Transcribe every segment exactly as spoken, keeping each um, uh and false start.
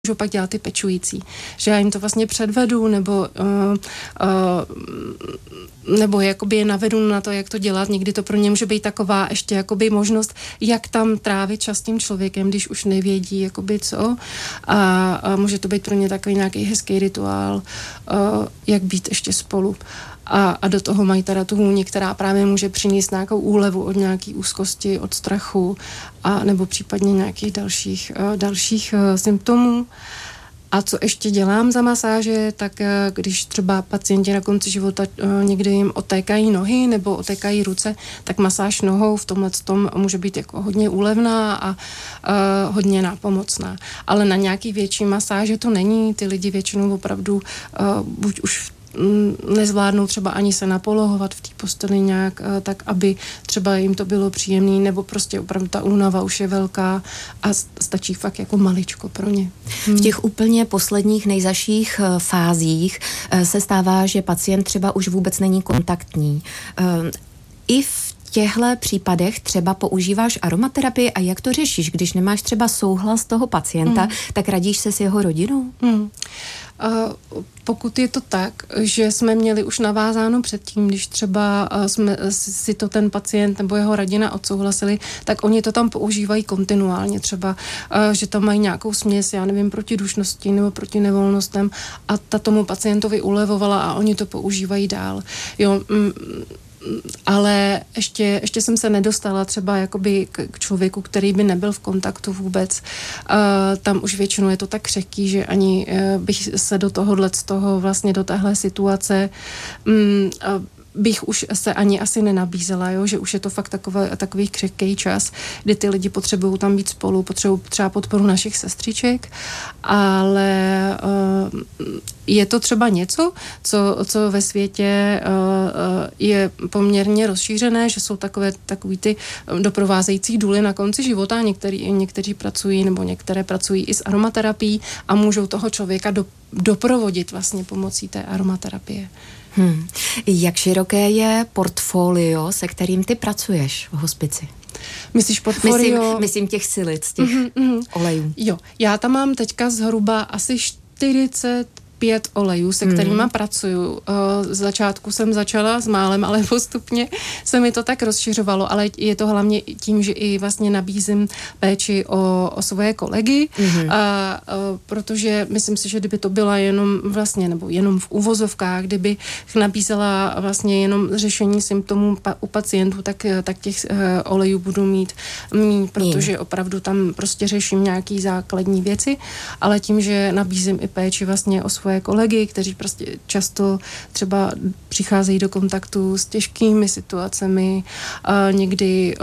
můžou pak dělat ty pečující. Že já jim to vlastně předvedu, nebo uh, uh, nebo jakoby je navedu na to, jak to dělat. Někdy to pro ně může být taková ještě jakoby možnost, jak tam trávit čas s tím člověkem, když už nevědí jakoby co. A, a může to být pro ně takový nějaký hezký rituál, uh, jak být ještě spolu. A, a do toho mají teda tu hůni, která právě může přinést nějakou úlevu od nějaký úzkosti, od strachu a nebo případně nějakých dalších, uh, dalších uh, symptomů. A co ještě dělám za masáže, tak uh, když třeba pacienti na konci života uh, někdy jim otékají nohy nebo otékají ruce, tak masáž nohou v tomhle tom může být jako hodně úlevná a uh, hodně nápomocná. Ale na nějaký větší masáže to není. Ty lidi většinou opravdu uh, buď už nezvládnou třeba ani se napolohovat v té posteli nějak, tak aby třeba jim to bylo příjemné, nebo prostě opravdu ta únava už je velká a stačí fakt jako maličko pro ně. Hmm. V těch úplně posledních nejzaších fázích se stává, že pacient třeba už vůbec není kontaktní. I v těchto případech třeba používáš aromaterapii a jak to řešíš, když nemáš třeba souhlas toho pacienta, hmm. tak radíš se s jeho rodinou? Hmm. Uh, pokud je to tak, že jsme měli už navázáno předtím, když třeba uh, jsme si to ten pacient nebo jeho rodina odsouhlasili, tak oni to tam používají kontinuálně. Třeba, uh, že tam mají nějakou směs, já nevím, proti dušnosti nebo proti nevolnostem a ta tomu pacientovi ulevovala a oni to používají dál. Jo, mm, ale ještě, ještě jsem se nedostala třeba jakoby k, k člověku, který by nebyl v kontaktu vůbec. Uh, tam už většinou je to tak křehký, že ani uh, bych se do tohohle, z toho vlastně do téhle situace um, uh, bych už se ani asi nenabízela, jo? Že už je to fakt takový, takový křehký čas, kdy ty lidi potřebují tam být spolu, potřebují třeba podporu našich sestřiček, ale uh, je to třeba něco, co, co ve světě uh, je poměrně rozšířené, že jsou takové takový ty doprovázející důly na konci života, některý, někteří pracují nebo některé pracují i s aromaterapií a můžou toho člověka do, doprovodit vlastně pomocí té aromaterapie. Hmm. Jak široké je portfolio, se kterým ty pracuješ v hospici? Myslíš portfolio? Myslím, myslím těch silic, těch mm-hmm, mm-hmm. olejů. Jo, já tam mám teďka zhruba asi čtyřicet pět olejů, se kterýma hmm. pracuju. Z začátku jsem začala s málem, ale postupně se mi to tak rozšiřovalo, ale je to hlavně tím, že i vlastně nabízím péči o, o svoje kolegy, hmm. a, a, protože myslím si, že kdyby to byla jenom vlastně, nebo jenom v uvozovkách, kdyby nabízela vlastně jenom řešení symptomů pa, u pacientů, tak, tak těch uh, olejů budu mít mít, protože hmm. opravdu tam prostě řeším nějaký základní věci, ale tím, že nabízím i péči vlastně o svoje kolegy, kteří prostě často třeba přicházejí do kontaktu s těžkými situacemi, a někdy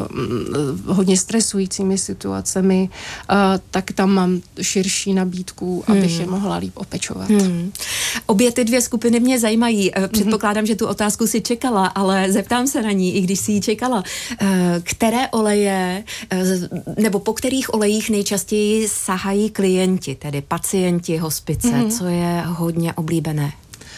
uh, hodně stresujícími situacemi, uh, tak tam mám širší nabídku, hmm. abych je mohla líp opečovat. Hmm. Obě ty dvě skupiny mě zajímají. Předpokládám, hmm. že tu otázku si čekala, ale zeptám se na ní, i když si ji čekala. Které oleje, nebo po kterých olejích nejčastěji sahají klienti, tedy pacienti hospice, hmm. co je hodně oblíbené?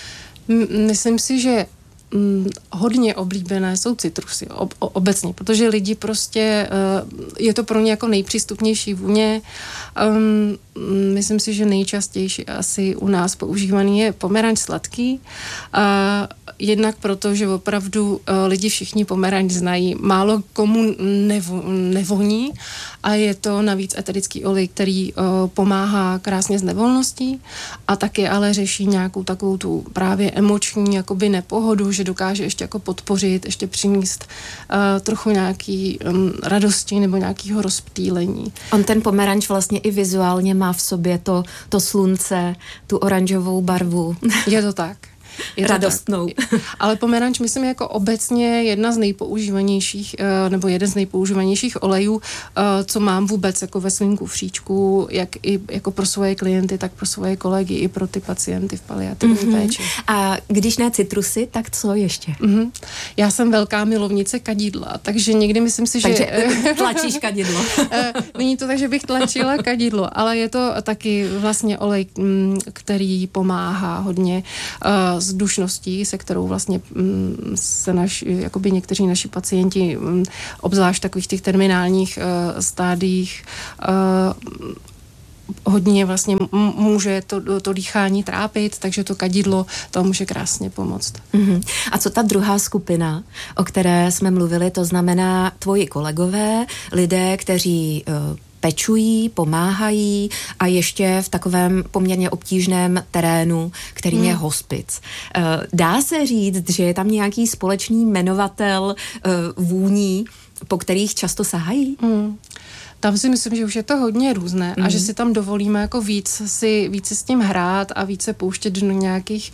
Myslím si, že mm, hodně oblíbené jsou citrusy ob, obecně, protože lidi prostě, uh, je to pro ně jako nejpřístupnější vůně. Um, myslím si, že nejčastější asi u nás používaný je pomeranč sladký. Uh, jednak proto, že opravdu uh, lidi všichni pomeranč znají, málo komu nevo, nevoní a je to navíc eterický olej, který uh, pomáhá krásně s nevolností a taky ale řeší nějakou takovou tu právě emoční jakoby nepohodu, že dokáže ještě jako podpořit, ještě přinést uh, trochu nějaký um, radosti nebo nějakého rozptýlení. On ten pomeranč vlastně i vizuálně má v sobě to, to slunce, tu oranžovou barvu. Je to tak. Je radostnou. Tak. Ale pomeranč, myslím, jako obecně jedna z nejpoužívanějších, nebo jeden z nejpoužívanějších olejů, co mám vůbec jako ve svém kufříčku, jak i jako pro svoje klienty, tak pro svoje kolegy, i pro ty pacienty v paliativní mm-hmm. péči. A když ne citrusy, tak co ještě? Mm-hmm. Já jsem velká milovnice kadidla, takže někdy myslím si, takže že... tlačíš kadidlo. Není to tak, že bych tlačila kadidlo, ale je to taky vlastně olej, který pomáhá hodně s dušností, se kterou vlastně mm, se naš, jakoby někteří naši pacienti, mm, obzvlášť v takových těch terminálních uh, stádiích, uh, hodně vlastně může to, to dýchání trápit, takže to kadidlo to může krásně pomoct. Mm-hmm. A co ta druhá skupina, o které jsme mluvili, to znamená tvoji kolegové, lidé, kteří uh, pečují, pomáhají a ještě v takovém poměrně obtížném terénu, kterým hmm. je hospic. Dá se říct, že je tam nějaký společný jmenovatel vůní, po kterých často sahají? Hmm. Tam si myslím, že už je to hodně různé mm. a že si tam dovolíme jako víc si, víc si s tím hrát a více pouštět do nějakých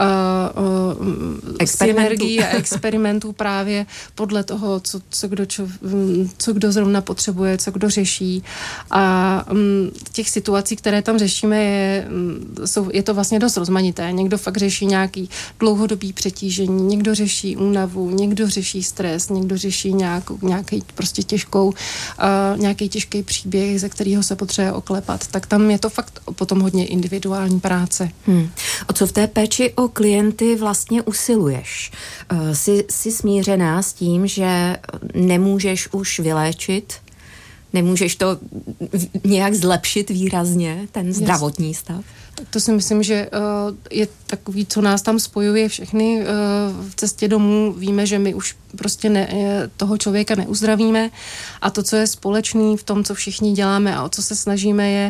uh, uh, synergií a experimentů právě podle toho, co, co, kdo, čo, co kdo zrovna potřebuje, co kdo řeší. A um, těch situací, které tam řešíme, je, jsou, je to vlastně dost rozmanité. Někdo fakt řeší nějaký dlouhodobý přetížení, někdo řeší únavu, někdo řeší stres, někdo řeší nějakou, nějaký prostě těžkou, uh, nějaký těžký příběh, ze kterého se potřebuje oklepat, tak tam je to fakt potom hodně individuální práce. Hmm. O co v té péči o klienty vlastně usiluješ? Uh, jsi, jsi smířená s tím, že nemůžeš už vyléčit? Nemůžeš to nějak zlepšit výrazně, ten zdravotní stav? To si myslím, že uh, je takový, co nás tam spojuje všechny uh, v cestě domů. Víme, že my už prostě ne, toho člověka neuzdravíme a to, co je společný v tom, co všichni děláme a o co se snažíme, je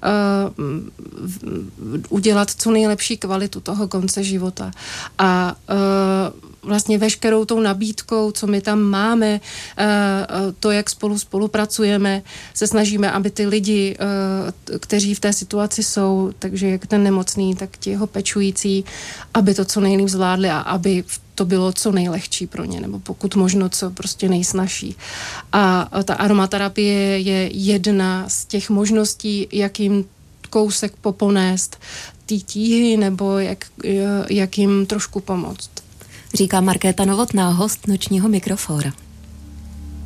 uh, udělat co nejlepší kvalitu toho konce života. A uh, vlastně veškerou tou nabídkou, co my tam máme, to, jak spolu spolupracujeme, se snažíme, aby ty lidi, kteří v té situaci jsou, takže jak ten nemocný, tak ti jeho pečující, aby to co nejlíp zvládli a aby to bylo co nejlehčí pro ně, nebo pokud možno co prostě nejsnažší. A ta aromaterapie je jedna z těch možností, jak jim kousek poponést ty tíhy, nebo jak, jak jim trošku pomoct. Říká Markéta Novotná, host Nočního mikrofóra.